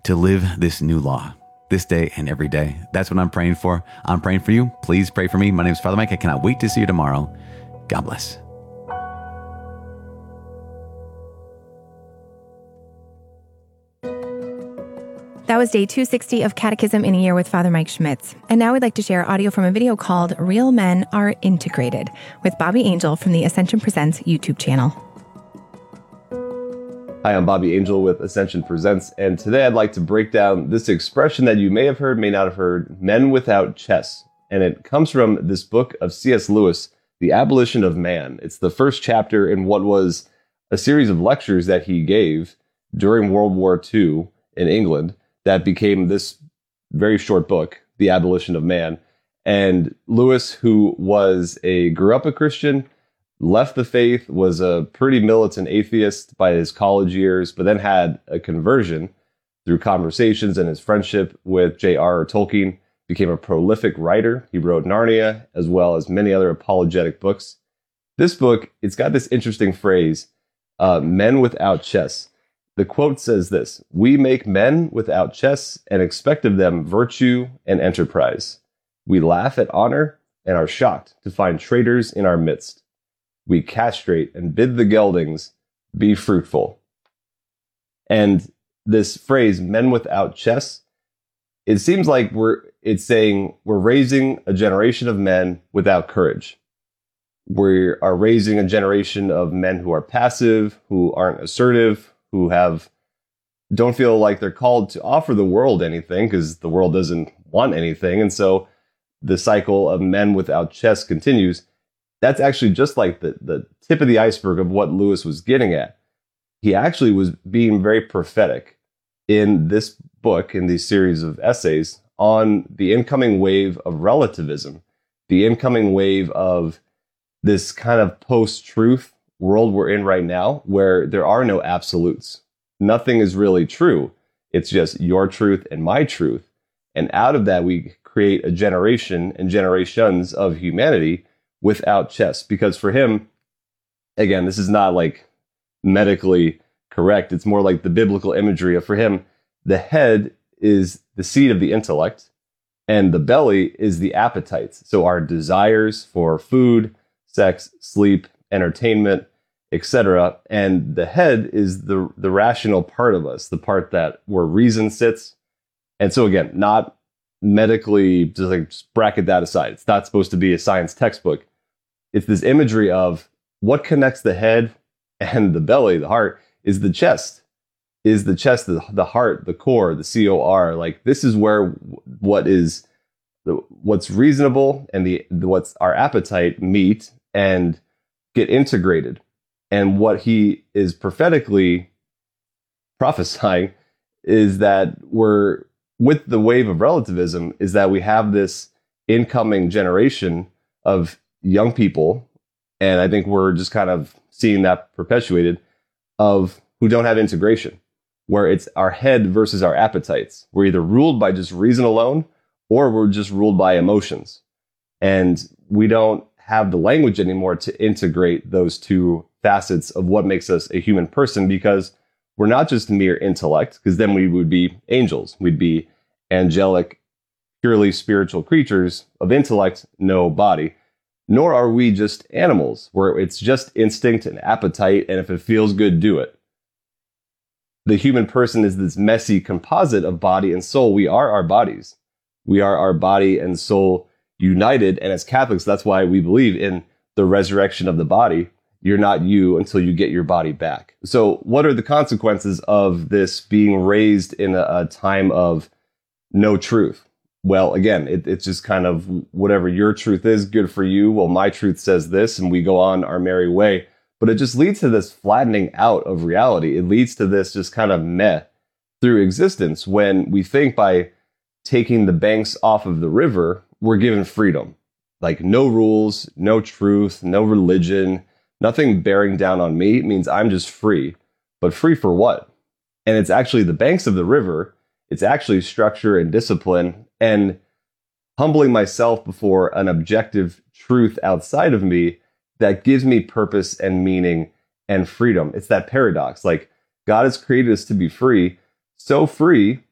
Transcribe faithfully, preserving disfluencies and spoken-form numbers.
to live this new law this day and every day. That's what I'm praying for. I'm praying for you. Please pray for me. My name is Father Mike. I cannot wait to see you tomorrow. God bless. That was day two sixty of Catechism in a Year with Father Mike Schmitz. And now we'd like to share audio from a video called Real Men Are Integrated with Bobby Angel from the Ascension Presents YouTube channel. Hi, I'm Bobby Angel with Ascension Presents, and today I'd like to break down this expression that you may have heard, may not have heard, men without chess. And it comes from this book of C S Lewis, The Abolition of Man. It's the first chapter in what was a series of lectures that he gave during World War Two in England that became this very short book, The Abolition of Man. And Lewis, who was a grew up a Christian, left the faith, was a pretty militant atheist by his college years, but then had a conversion through conversations and his friendship with J R R Tolkien, became a prolific writer. He wrote Narnia, as well as many other apologetic books. This book, it's got this interesting phrase, uh, men without chess. The quote says this: "We make men without chess and expect of them virtue and enterprise. We laugh at honor and are shocked to find traitors in our midst. We castrate and bid the geldings be fruitful." And this phrase, men without chess, it seems like we're, it's saying we're raising a generation of men without courage. We are raising a generation of men who are passive, who aren't assertive, who have, don't feel like they're called to offer the world anything because the world doesn't want anything. And so the cycle of men without chess continues. That's actually just like the, the tip of the iceberg of what Lewis was getting at. He actually was being very prophetic in this book, in these series of essays, on the incoming wave of relativism, the incoming wave of this kind of post-truth world we're in right now, where there are no absolutes. Nothing is really true. It's just your truth and my truth. And out of that, we create a generation and generations of humanity without chess. Because for him, again, this is not like medically correct. It's more like the biblical imagery of, for him, the head is the seat of the intellect and the belly is the appetites. So our desires for food, sex, sleep, entertainment, et cetera. And the head is the, the rational part of us, the part that where reason sits. And so again, not medically, just like just bracket that aside. It's not supposed to be a science textbook. It's this imagery of what connects the head and the belly, the heart, is the chest. Is the chest, the, the heart, the core, the C O R. Like this is where what is the, what's reasonable and the, the what's our appetite meet and get integrated. And what he is prophetically prophesying is that we're, with the wave of relativism, is that we have this incoming generation of young people, and I think we're just kind of seeing that perpetuated, of who don't have integration, where it's our head versus our appetites. We're either ruled by just reason alone, or we're just ruled by emotions. And we don't have the language anymore to integrate those two facets of what makes us a human person, because we're not just mere intellect, because then we would be angels. We'd be angelic, purely spiritual creatures of intellect, no body. Nor are we just animals, where it's just instinct and appetite, and if it feels good, do it. The human person is this messy composite of body and soul. We are our bodies. We are our body and soul united, and as Catholics, that's why we believe in the resurrection of the body. You're not you until you get your body back. So what are the consequences of this being raised in a, a time of no truth? Well, again, it, it's just kind of whatever your truth is, good for you. Well, my truth says this, and we go on our merry way. But it just leads to this flattening out of reality. It leads to this just kind of meh through existence, when we think by taking the banks off of the river, we're given freedom. Like no rules, no truth, no religion, nothing bearing down on me. It means I'm just free. But free for what? And it's actually the banks of the river. It's actually structure and discipline and humbling myself before an objective truth outside of me that gives me purpose and meaning and freedom. It's that paradox. Like God has created us to be free, so free